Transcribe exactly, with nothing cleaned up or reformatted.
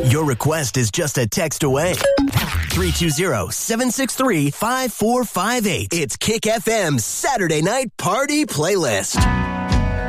Your request is just a text away. three two zero, seven six three, five four five eight. It's Kick F M's Saturday Night Party Playlist.